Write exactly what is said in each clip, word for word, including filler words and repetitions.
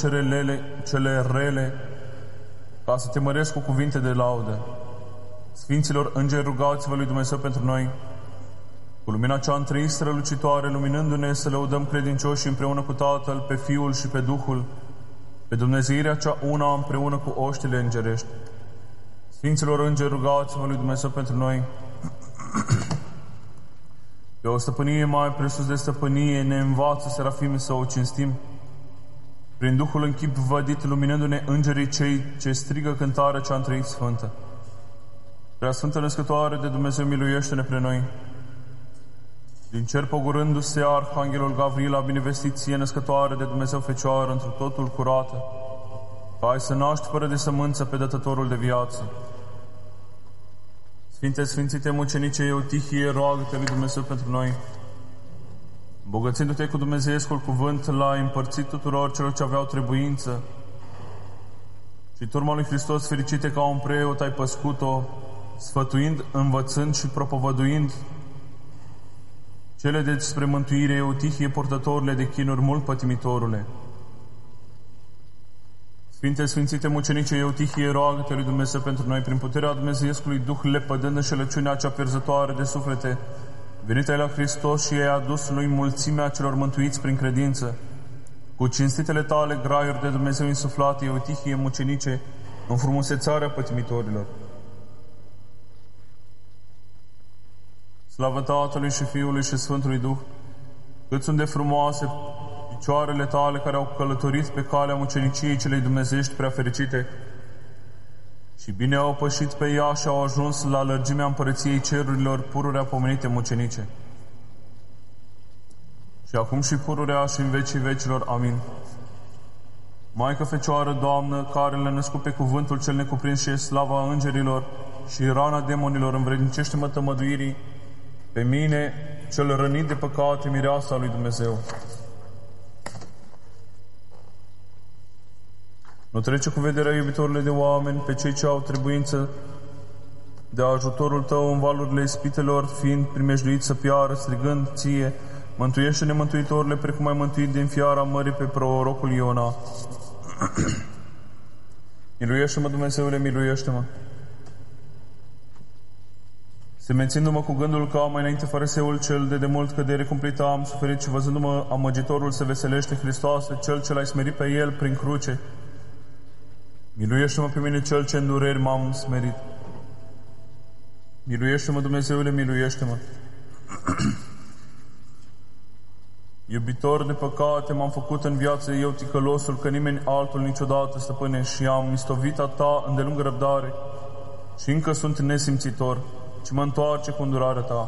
cele rele, cele rele, ca să te măresc cu cuvinte de laudă. Sfinților îngeri, rugați-vă lui Dumnezeu pentru noi, cu lumina cea întrei strălucitoare, luminându-ne să lăudăm credincioși împreună cu Tatăl, pe Fiul și pe Duhul, pe Dumnezeirea cea una împreună cu oștile îngerești. Sfinților îngeri, rugați-vă lui Dumnezeu pentru noi, pe o stăpânie mai presus de stăpânie ne învață serafimii să o cinstim, prin Duhul în chip vădit, luminându-ne îngerii cei ce strigă cântarea cea întreit sfântă. Prea Sfântă Născătoare de Dumnezeu, miluiește-ne pre noi. Din cer pogorându-se Arhanghelul Gavrila, binevestiție născătoare de Dumnezeu Fecioară, într totul curată, ca ai să naști fără de sămânță pe Dătătorul de viață. Sfinte, Sfințite mucenice Eutihie, roagă-te lui Dumnezeu pentru noi. Îmbogățindu-te cu dumnezeiescul cuvânt, l-ai împărțit tuturor celor ce aveau trebuință și turma lui Hristos fericite ca un preot ai păscut-o, sfătuind, învățând și propovăduind cele despre mântuire. Eutihie, purtătorile de chinuri mult pătimitorule. Sfinte, Sfințite mucenice Eutihie, roagă-te lui Dumnezeu pentru noi, prin puterea Dumnezeiescului Duh, lepădând înșelăciunea cea pierzătoare de suflete, venit ai la Hristos și ai adus lui mulțimea celor mântuiți prin credință. Cu cinstitele tale graiuri de Dumnezeu insuflate, Eutihie mucenice, în frumusețarea pătimitorilor. Slavă Tatălui și Fiului și Sfântului Duh, cât sunt de frumoase picioarele tale care au călătorit pe calea muceniciei celei dumnezeiești prea fericite și bine au pășit pe ea și au ajuns la lărgimea împărăției cerurilor, pururea pomenite mucenice. Și acum și pururea și în vecii vecilor. Amin. Maică Fecioară, Doamnă, care le-a născut pe cuvântul cel necuprins și slava îngerilor și rana demonilor, învrednicește-mă tămăduirii pe mine, cel rănit de păcate, mireasa lui Dumnezeu. Nu trece cu vederea, iubitorile de oameni, pe cei ce au trebuință de ajutorul tău în valurile ispitelor, fiind primejduiți să piară, strigând ție, mântuiește-ne, Mântuitorule, precum ai mântuit din fiara mării pe prorocul Iona. Miluiește-mă, Dumnezeule, miluiește-mă. Semențindu-mă cu gândul că mai înainte fariseul cel de demult cădere cumplită am suferit și văzându-mă amăgitorul se veselește, Hristoase, cel ce l-ai smerit pe el prin cruce, miluiește-mă pe mine, cel ce în dureri m-am smerit. Miluiește-mă, Dumnezeule, miluiește-mă. Iubitor de păcate m-am făcut în viață eu ticălosul, că nimeni altul niciodată, stăpâne, și am istovit a ta îndelungă răbdare și încă sunt nesimțitor, ci mă întoarce cu îndurarea ta.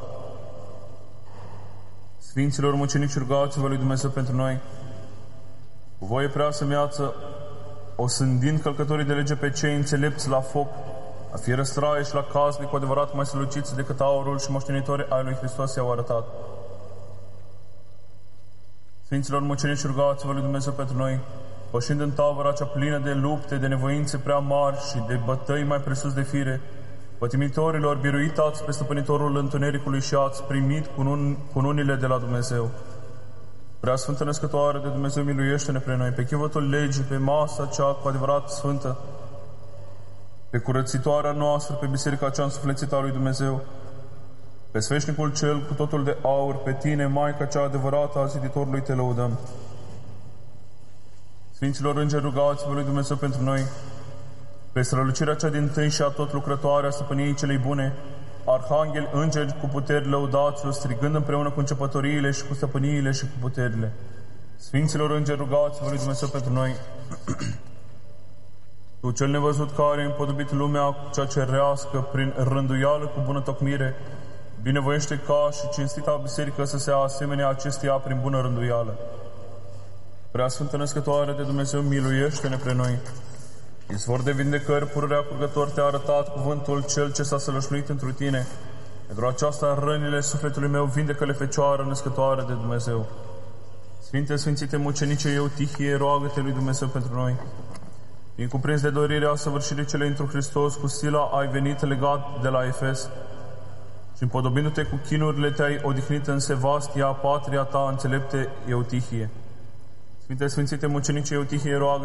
Sfinților mucenici, rugați-vă lui Dumnezeu pentru noi. Cu voie prea să-miață, osândind călcătorii de lege pe cei înțelepți la foc, a fi răstraie și la casle cu adevărat mai străluciți decât aurul și moștenitori ai lui Hristos i-au arătat. Sfinților mucenici, rugați-vă lui Dumnezeu pentru noi, pășind în tabăra cea plină de lupte, de nevoințe prea mari și de bătăi mai presus de fire, pătimitorilor, biruit ați pe stăpânitorul întunericului și ați primit cununile de la Dumnezeu. Prea Sfântă Născătoare de Dumnezeu, miluiește-ne pre noi, pe chivătul legii, pe masa cea cu adevărat sfântă, pe curățitoarea noastră, pe biserica cea însuflețită a lui Dumnezeu, pe sfeșnicul cel cu totul de aur, pe tine, Maica cea adevărată a ziditorului, te lăudăm. Sfinților îngeri, rugați-vă lui Dumnezeu pentru noi, pe strălucirea cea din tâi și a tot lucrătoarea stăpâniei celei bune, arhangheli, îngeri cu puteri, lăudați-o, strigând împreună cu începătoriile și cu stăpâniile și cu puterile. Sfinților îngeri, rugați-vă lui Dumnezeu pentru noi. Tu cel nevăzut care ai împodobit lumea cea cerească prin rânduială cu bună tocmire, binevoiește ca și cinstita biserică să se asemenea acesteia prin bună rânduială. Prea Sfântă Născătoare de Dumnezeu, miluiește-ne pre noi. Izvor de vindecări, pururea curgător, te-a arătat cuvântul cel ce s-a sălășluit întru tine. Pentru aceasta rănile sufletului meu, vindecă-le, Fecioară Născătoare de Dumnezeu. Sfinte, Sfințite mucenice Eutihie, roagă-te lui Dumnezeu pentru noi. Din cuprins de dorirea săvârșirii cele întru Hristos, cu sila ai venit legat de la Efes și împodobindu-te cu chinurile te-ai odihnit în Sevastia, patria ta înțelepte Eutihie. Sfinte, Sfințite mucenice Eutihie, roagă